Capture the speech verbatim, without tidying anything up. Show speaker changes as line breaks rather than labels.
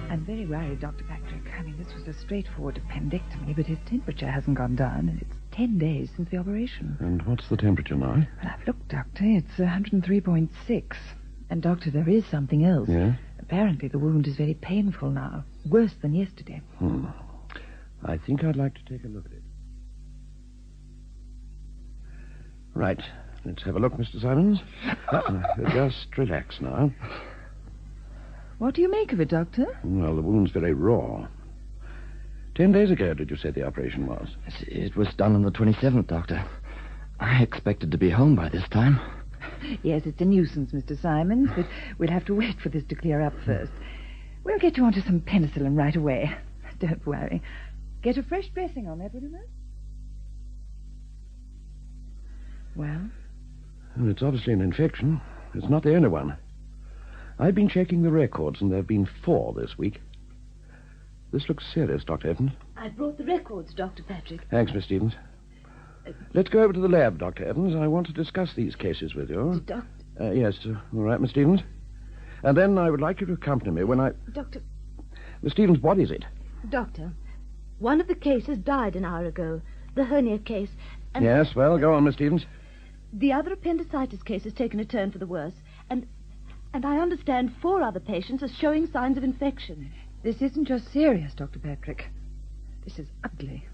I'm very worried, Doctor Patrick. I mean, this was a straightforward appendectomy, but his temperature hasn't gone down, and it's ten days since the operation.
And what's the temperature now?
Well, I've looked, Doctor. It's one hundred three point six. And, Doctor, there is something else.
Yeah?
Apparently the wound is very painful now. Worse than yesterday.
Hmm. I think I'd like to take a look at it. Right. Let's have a look, Mister Simons. Uh, just relax now.
What do you make of it, Doctor?
Well, the wound's very raw. Ten days ago, did you say the operation was?
It was done on the twenty-seventh, Doctor. I expected to be home by this time.
Yes, it's a nuisance, Mister Simons, but we'll have to wait for this to clear up first. We'll get you onto some penicillin right away. Don't worry. Get a fresh dressing on that, will you, Bert? Well?
Well, it's obviously an infection. It's not the only one. I've been checking the records, and there have been four this week. This looks serious, Doctor Evans.
I brought the records, Doctor Patrick.
Thanks, Miss Stevens. Uh, Let's go over to the lab, Doctor Evans. I want to discuss these cases with you.
Doctor...
Uh, yes, uh, all right, Miss Stevens. And then I would like you to accompany me when I...
Doctor...
Miss Stevens, what is it?
Doctor, one of the cases died an hour ago. The hernia case. And
Yes, well, go on, Miss Stevens.
the other appendicitis case has taken a turn for the worse. And... And I understand four other patients are showing signs of infection.
This isn't just serious, Doctor Patrick. This is ugly.